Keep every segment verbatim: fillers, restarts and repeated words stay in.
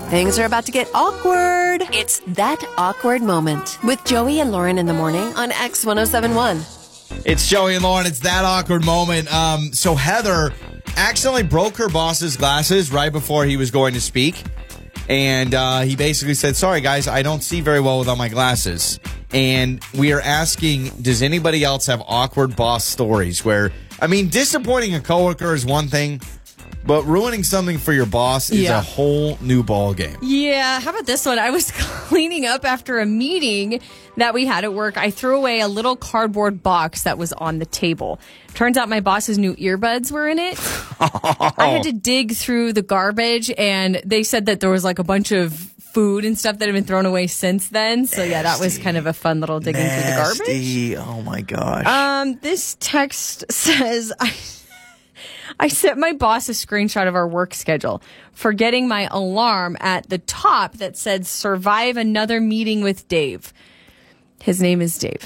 Things are about to get awkward. It's That Awkward Moment with Joey and Lauren in the morning on X ten seventy-one. It's Joey and Lauren. It's That Awkward Moment. Um, so Heather accidentally broke her boss's glasses right before he was going to speak. And uh, he basically said, sorry, guys, I don't see very well without my glasses. And we are asking, does anybody else have awkward boss stories where, I mean, disappointing a coworker is one thing, but ruining something for your boss is Yeah. a whole new ball game. Yeah, how about this one? I was cleaning up after a meeting that we had at work. I threw away a little cardboard box that was on the table. Turns out my boss's new earbuds were in it. I had to dig through the garbage, and they said that there was like a bunch of food and stuff that had been thrown away since then. So yeah, that was kind of a fun little digging through the garbage. Nasty. Oh my gosh. Um, this text says I I sent my boss a screenshot of our work schedule, forgetting my alarm at the top that said survive another meeting with Dave. His name is Dave.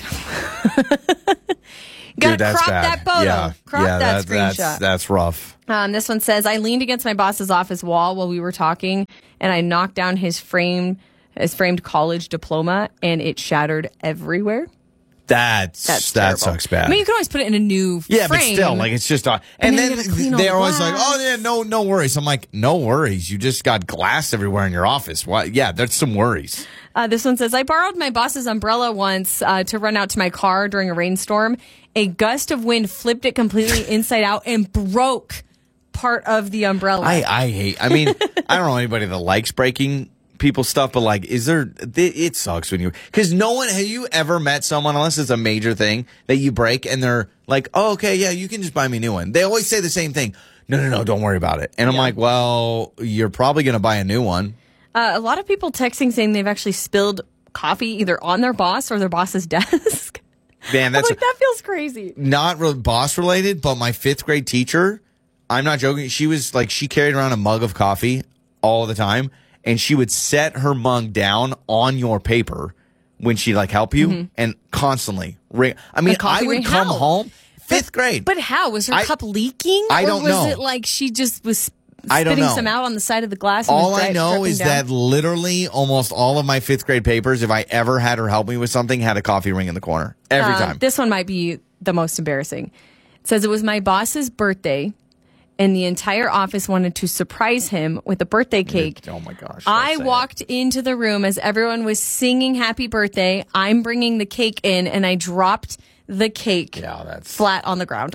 Gotta Dude, that's crop bad. that photo. Yeah, crop yeah, that, that screenshot. That's, that's rough. Um, this one says, I leaned against my boss's office wall while we were talking, and I knocked down his frame, his framed college diploma, and it shattered everywhere. That's, That's that terrible. sucks bad. I mean, you can always put it in a new Yeah, frame. but still, like, it's just on. And, And then then, you gotta clean all they're the always like, glass. oh, yeah, no, no worries. I'm like, no worries. You just got glass everywhere in your office. Why? Yeah, there's some worries. Uh, this one says, I borrowed my boss's umbrella once uh, to run out to my car during a rainstorm. A gust of wind flipped it completely inside out and broke part of the umbrella. I, I hate, I mean, I don't know anybody that likes breaking people's stuff, but like, is there, it sucks when you, because no one, have you ever met someone, unless it's a major thing, that you break and they're like, oh, okay, yeah, you can just buy me a new one. They always say the same thing. No, no, no, don't worry about it. And I'm Yeah. like, well, you're probably going to buy a new one. Uh, a lot of people texting saying they've actually spilled coffee either on their boss or their boss's desk. Man, I'm that's like, that feels crazy. not really boss related, but my fifth grade teacher, I'm not joking. She was like, she carried around a mug of coffee all the time, and she would set her mug down on your paper when she like help you, Mm-hmm. and constantly ring. I mean, A coffee I would ring? come How? home fifth grade. But how? Was her I- cup leaking? I don't or was know. it like she just was I don't spitting know. some out on the side of the glass? And All was I dri- know dripping is down? that literally almost all of my fifth grade papers, if I ever had her help me with something, had a coffee ring in the corner every Uh, time. This one might be the most embarrassing. It says it was my boss's birthday, and the entire office wanted to surprise him with a birthday cake. Oh my gosh! I don't say it. walked into the room as everyone was singing happy birthday. I'm bringing the cake in, and I dropped the cake Yeah, that's flat on the ground.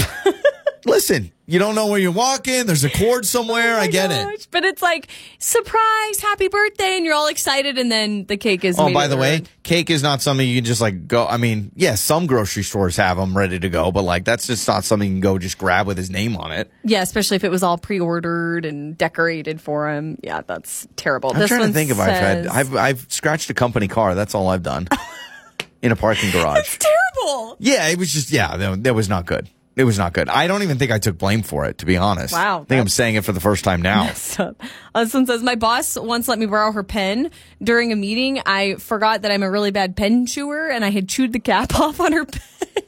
Listen, you don't know where you're walking. There's a cord somewhere. I get it. Gosh, but it's like, surprise, happy birthday, and you're all excited, and then the cake is Oh, by the immediately way, ruined. cake is not something you can just like go. I mean, yes, some grocery stores have them ready to go, but like that's just not something you can go just grab with his name on it. Yeah, especially if it was all pre-ordered and decorated for him. Yeah, that's terrible. I'm this trying to one think if I've had. says- I've I've scratched a company car. That's all I've done in a parking garage. terrible. Yeah, it was just yeah, that, that was not good. It was not good. I don't even think I took blame for it, to be honest. Wow, I think I'm that's- saying it for the first time now. So, uh, this one says, my boss once let me borrow her pen during a meeting. I forgot that I'm a really bad pen chewer, and I had chewed the cap off on her pen.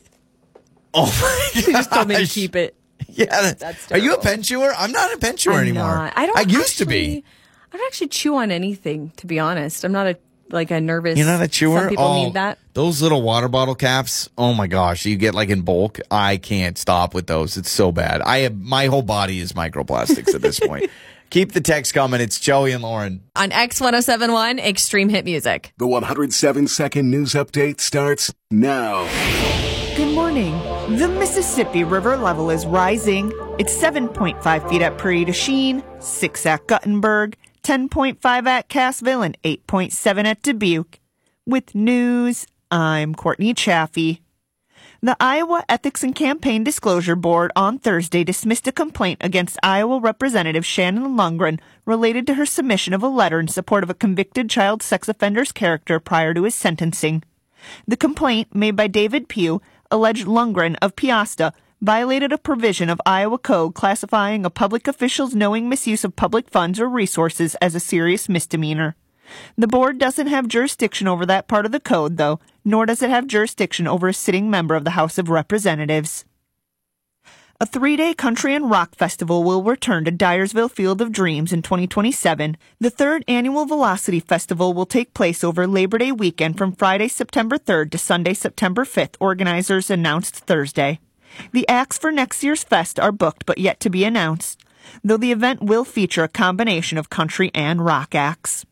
Oh my She just told me to gosh. keep it. Yeah, that- That's are you a terrible. pen chewer? I'm not a pen chewer I'm anymore. not. I don't. I used to actually- be. I don't actually chew on anything, to be honest. I'm not a like a nervous. You're not a chewer? Some people oh, need that. Those little water bottle caps. Oh my gosh, you get like in bulk. I can't stop with those. It's so bad. I have my whole body is microplastics at this point. Keep the text coming. It's Joey and Lauren. On X ten seventy-one, Extreme Hit Music. The one hundred seven second news update starts now. Good morning. The Mississippi River level is rising. It's seven point five feet at Prairie du Chien, six at Guttenberg, ten point five at Cassville, and eight point seven at Dubuque. With news, I'm Courtney Chaffee. The Iowa Ethics and Campaign Disclosure Board on Thursday dismissed a complaint against Iowa Representative Shannon Lundgren related to her submission of a letter in support of a convicted child sex offender's character prior to his sentencing. The complaint, made by David Pugh, alleged Lundgren of Piasta violated a provision of Iowa Code classifying a public official's knowing misuse of public funds or resources as a serious misdemeanor. The board doesn't have jurisdiction over that part of the code, though, nor does it have jurisdiction over a sitting member of the House of Representatives. A three-day country and rock festival will return to Dyersville Field of Dreams in twenty twenty-seven. The third annual Velocity Festival will take place over Labor Day weekend from Friday, September third to Sunday, September fifth, organizers announced Thursday. The acts for next year's fest are booked but yet to be announced, though the event will feature a combination of country and rock acts.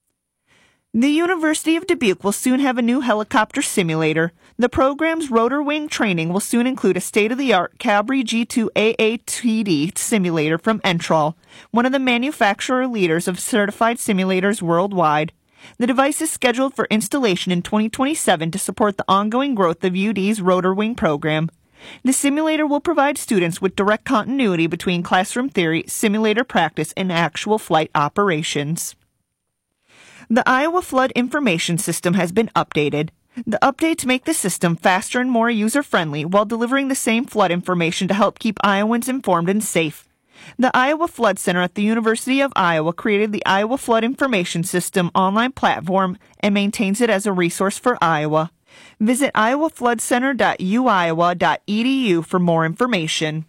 The University of Dubuque will soon have a new helicopter simulator. The program's rotor wing training will soon include a state-of-the-art Cabri G two A A T D simulator from Entrol, one of the manufacturer leaders of certified simulators worldwide. The device is scheduled for installation in twenty twenty-seven to support the ongoing growth of U D's rotor wing program. The simulator will provide students with direct continuity between classroom theory, simulator practice, and actual flight operations. The Iowa Flood Information System has been updated. The updates make the system faster and more user-friendly while delivering the same flood information to help keep Iowans informed and safe. The Iowa Flood Center at the University of Iowa created the Iowa Flood Information System online platform and maintains it as a resource for Iowa. Visit iowa flood center dot u iowa dot e d u for more information.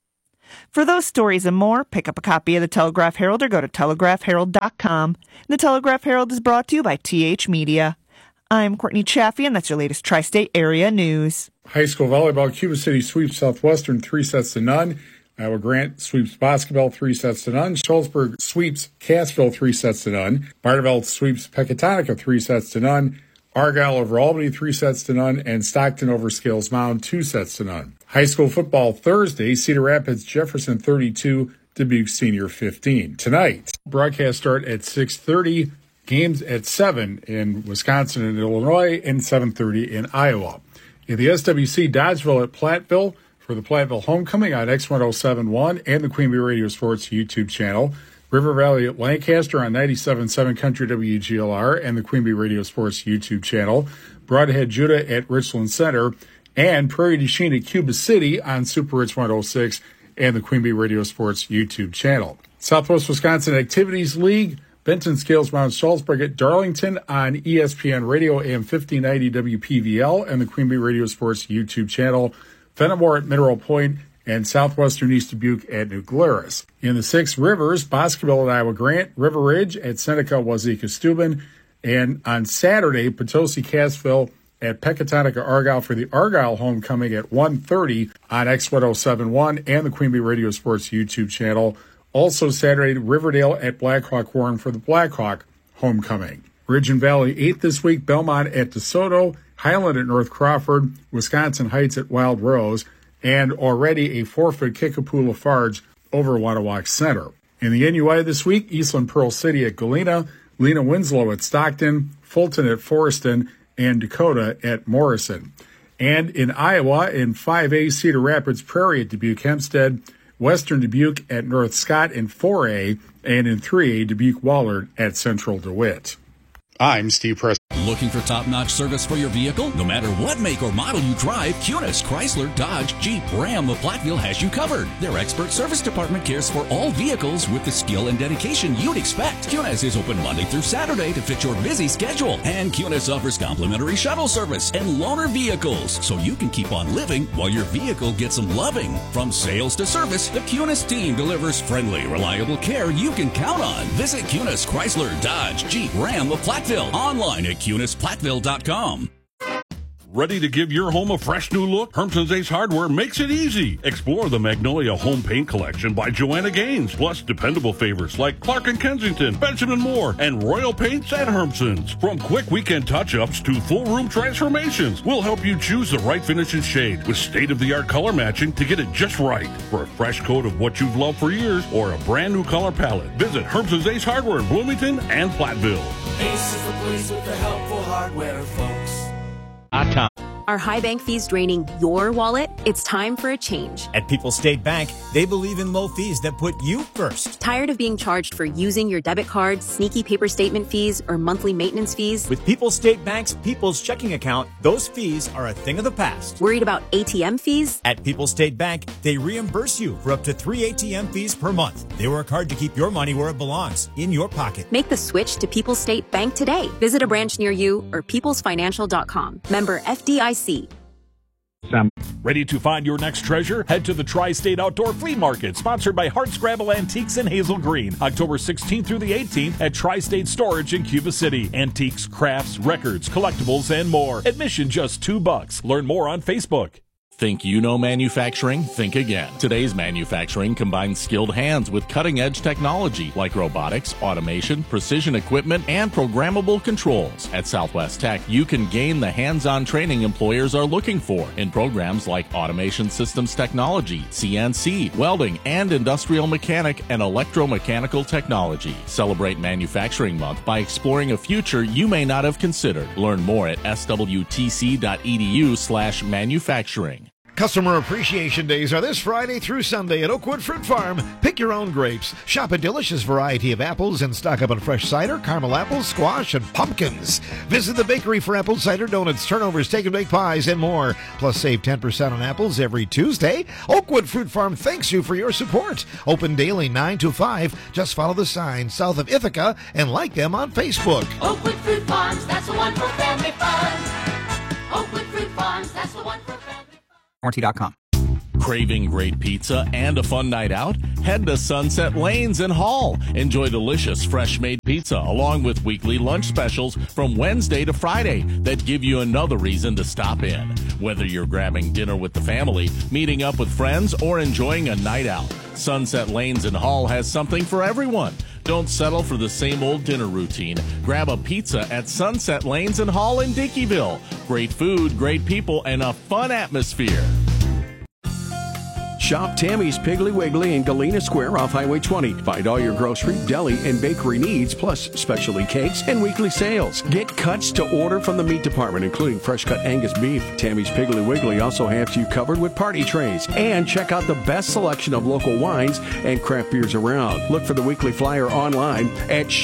For those stories and more, pick up a copy of the Telegraph Herald or go to telegraph herald dot com. The Telegraph Herald is brought to you by T H Media. I'm Courtney Chaffee, and that's your latest Tri-State Area news. High school volleyball, Cuba City sweeps Southwestern three sets to none. Iowa Grant sweeps basketball three sets to none. Schultzburg sweeps Cassville three sets to none. Barneveld sweeps Pecatonica three sets to none. Argyle over Albany three sets to none. And Stockton over Scales Mound two sets to none. High school football Thursday, Cedar Rapids Jefferson thirty-two, Dubuque Senior fifteen. Tonight, broadcast start at six thirty. Games at seven in Wisconsin and Illinois, and seven thirty in Iowa. In the S W C, Dodgeville at Platteville for the Platteville Homecoming on X ten seventy-one and the Queen Bee Radio Sports YouTube channel. River Valley at Lancaster on ninety-seven point seven Country W G L R and the Queen Bee Radio Sports YouTube channel. Broadhead Judah at Richland Center, and Prairie du Chien at Cuba City on Super Rich one oh six and the Queen Bee Radio Sports YouTube channel. Southwest Wisconsin Activities League, Benton Scales Mound Schultzburg at Darlington on E S P N Radio A M fifteen ninety W P V L and the Queen Bee Radio Sports YouTube channel. Fenimore at Mineral Point and Southwestern East Dubuque at New Glarus. In the Six Rivers, Boscoville at Iowa Grant, River Ridge at Seneca Wazeeka Steuben, and on Saturday, Potosi Cassville at Pecatonica Argyle for the Argyle Homecoming at one thirty on X ten seventy-one and the Queen Bee Radio Sports YouTube channel. Also Saturday, Riverdale at Blackhawk Warren for the Blackhawk Homecoming. Ridge and Valley eight this week, Belmont at DeSoto, Highland at North Crawford, Wisconsin Heights at Wild Rose, and already a forfeit Kickapoo Lafarge over Wanawak Center. In the N U I this week, Eastland Pearl City at Galena, Lena Winslow at Stockton, Fulton at Forreston, and Dakota at Morrison. And in Iowa, in five A, Cedar Rapids Prairie at Dubuque Hempstead, Western Dubuque at North Scott in four A, and in three A, Dubuque Wahlert at Central DeWitt. I'm Steve Preston. Looking for top-notch service for your vehicle? No matter what make or model you drive, Cunis, Chrysler, Dodge, Jeep, Ram of Platteville has you covered. Their expert service department cares for all vehicles with the skill and dedication you'd expect. Cunis is open Monday through Saturday to fit your busy schedule. And Cunis offers complimentary shuttle service and loaner vehicles, so you can keep on living while your vehicle gets some loving. From sales to service, the Cunis team delivers friendly, reliable care you can count on. Visit Cunis, Chrysler, Dodge, Jeep, Ram of Platteville. Online at Cunis Platteville dot com. Ready to give your home a fresh new look? Hermson's Ace Hardware makes it easy. Explore the Magnolia Home Paint Collection by Joanna Gaines, plus dependable favorites like Clark and Kensington, Benjamin Moore, and Royal Paints at Hermson's. From quick weekend touch-ups to full room transformations, we'll help you choose the right finish and shade with state-of-the-art color matching to get it just right. For a fresh coat of what you've loved for years or a brand new color palette, visit Hermson's Ace Hardware in Bloomington and Platteville. Ace is the place with the helpful hardware, folks. Are high bank fees draining your wallet? It's time for a change. At People's State Bank, they believe in low fees that put you first. Tired of being charged for using your debit card, sneaky paper statement fees, or monthly maintenance fees? With People's State Bank's People's Checking Account, those fees are a thing of the past. Worried about A T M fees? At People's State Bank, they reimburse you for up to three A T M fees per month. They work hard to keep your money where it belongs, in your pocket. Make the switch to People's State Bank today. Visit a branch near you or peoples financial dot com. Member F D I C. Ready to find your next treasure? Head to the Tri-State Outdoor Flea Market, sponsored by Hardscrabble Antiques in Hazel Green, October sixteenth through the eighteenth at Tri-State Storage in Cuba City. Antiques, crafts, records, collectibles, and more. Admission just two bucks. Learn more on Facebook. Think you know manufacturing? Think again. Today's manufacturing combines skilled hands with cutting-edge technology like robotics, automation, precision equipment, and programmable controls. At Southwest Tech, you can gain the hands-on training employers are looking for in programs like automation systems technology, C N C, welding, and industrial mechanic and electromechanical technology. Celebrate Manufacturing Month by exploring a future you may not have considered. Learn more at s w t c dot e d u slash manufacturing. Customer Appreciation Days are this Friday through Sunday at Oakwood Fruit Farm. Pick your own grapes. Shop a delicious variety of apples and stock up on fresh cider, caramel apples, squash, and pumpkins. Visit the bakery for apple cider donuts, turnovers, take and bake pies, and more. Plus, save ten percent on apples every Tuesday. Oakwood Fruit Farm thanks you for your support. Open daily nine to five. Just follow the sign south of Ithaca and like them on Facebook. Oakwood Fruit Farms, that's the one for family fun. Oakwood Fruit Farms, that's the one for family fun. warranty dot com. Craving great pizza and a fun night out? Head to Sunset Lanes in Hall. Enjoy delicious fresh-made pizza along with weekly lunch specials from Wednesday to Friday that give you another reason to stop in. Whether you're grabbing dinner with the family, meeting up with friends, or enjoying a night out, Sunset Lanes in Hall has something for everyone. Don't settle for the same old dinner routine. Grab a pizza at Sunset Lanes and Hall in Dickeyville. Great food, great people, and a fun atmosphere. Shop Tammy's Piggly Wiggly in Galena Square off Highway twenty. Find all your grocery, deli, and bakery needs, plus specialty cakes and weekly sales. Get cuts to order from the meat department, including fresh-cut Angus beef. Tammy's Piggly Wiggly also has you covered with party trays. And check out the best selection of local wines and craft beers around. Look for the weekly flyer online at